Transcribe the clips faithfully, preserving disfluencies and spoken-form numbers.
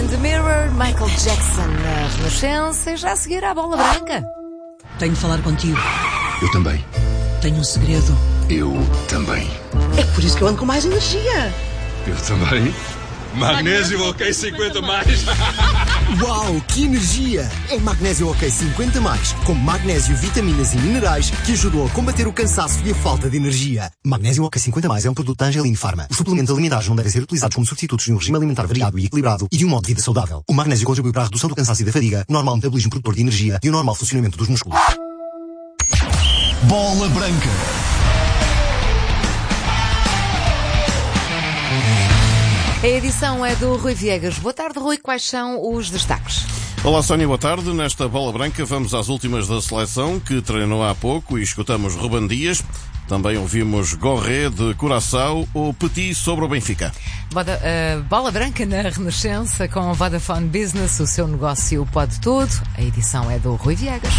In the Mirror, Michael Jackson na Renascença e já a seguir à Bola Branca. Tenho de falar contigo. Eu também. Tenho um segredo. Eu também. É por isso que eu ando com mais energia. Eu também. Magnésio OK cinquenta mais. Uau, que energia! É Magnésio OK cinquenta mais, com magnésio, vitaminas e minerais que ajudam a combater o cansaço e a falta de energia. Magnésio OK cinquanta mais é um produto da Angelin Pharma. Os suplementos alimentares não devem ser utilizados como substitutos de um regime alimentar variado e equilibrado e de um modo de vida saudável. O magnésio contribui para a redução do cansaço e da fadiga, o normal metabolismo produtor de energia e o normal funcionamento dos músculos. Bola Branca. A edição é do Rui Viegas. Boa tarde, Rui. Quais são os destaques? Olá, Sónia, boa tarde. Nesta Bola Branca vamos às últimas da seleção, que treinou há pouco, e escutamos Ruben Dias. Também ouvimos Gorré de Curaçao ou Petit sobre o Benfica. Boda, uh, Bola Branca na Renascença com a Vodafone Business. O seu negócio pode tudo. A edição é do Rui Viegas.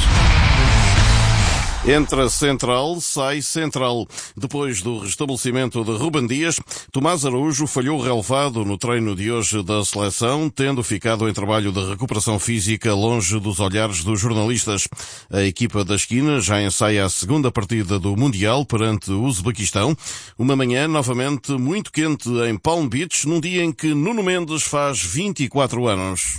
Entra Central, sai Central. Depois do restabelecimento de Ruben Dias, Tomás Araújo falhou relevado no treino de hoje da seleção, tendo ficado em trabalho de recuperação física longe dos olhares dos jornalistas. A equipa da esquina já ensaia a segunda partida do Mundial perante o Uzbequistão. Uma manhã novamente muito quente em Palm Beach, num dia em que Nuno Mendes faz vinte e quatro anos.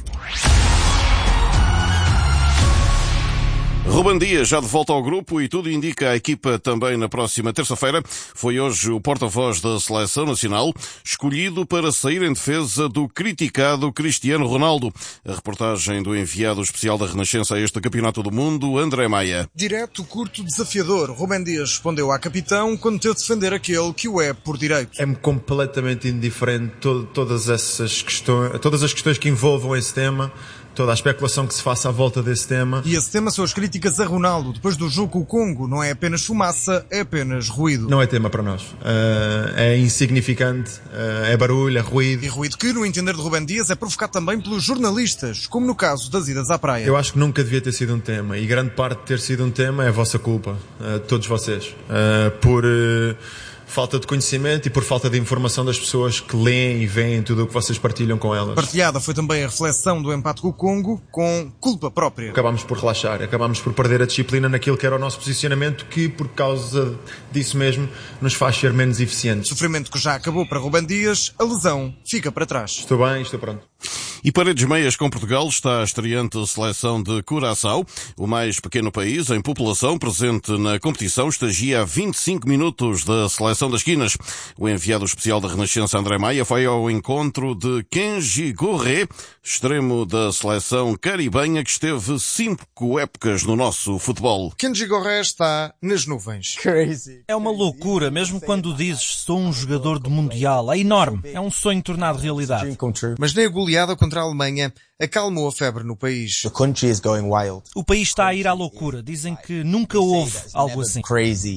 Ruben Dias já de volta ao grupo e tudo indica a equipa também na próxima terça-feira. Foi hoje o porta-voz da Seleção Nacional, escolhido para sair em defesa do criticado Cristiano Ronaldo. A reportagem do enviado especial da Renascença a este Campeonato do Mundo, André Maia. Direto, curto, desafiador. Ruben Dias respondeu à capitão quando teve de defender aquele que o é por direito. É-me completamente indiferente to- todas essas questões, todas as questões que envolvam esse tema. Toda a especulação que se faça à volta desse tema. E esse tema são as críticas a Ronaldo depois do jogo com o Congo. Não é apenas fumaça, é apenas ruído. Não é tema para nós. Uh, é insignificante, uh, é barulho, é ruído. E ruído que, no entender de Ruben Dias, é provocado também pelos jornalistas, como no caso das idas à praia. Eu acho que nunca devia ter sido um tema. E grande parte de ter sido um tema é a vossa culpa, uh, todos vocês. Uh, por... Uh, falta de conhecimento e por falta de informação das pessoas que leem e veem tudo o que vocês partilham com elas. Partilhada foi também a reflexão do empate com o Congo, com culpa própria. Acabámos por relaxar, acabámos por perder a disciplina naquilo que era o nosso posicionamento, que por causa disso mesmo nos faz ser menos eficientes. Sofrimento que já acabou para Ruben Dias, a lesão fica para trás. Estou bem, estou pronto. E paredes meias com Portugal está a estreante seleção de Curaçao, o mais pequeno país em população presente na competição, estagia a vinte e cinco minutos da seleção das quinas. O enviado especial da Renascença, André Maia, foi ao encontro de Kenji Gorré, extremo da seleção caribenha que esteve cinco épocas no nosso futebol. Kenji Gorré está nas nuvens. É uma loucura, mesmo quando dizes sou um jogador de Mundial. É enorme. É um sonho tornado realidade. Mas nem a goleada contra a Alemanha acalmou a febre no país. O país está a ir à loucura. Dizem que nunca houve algo assim.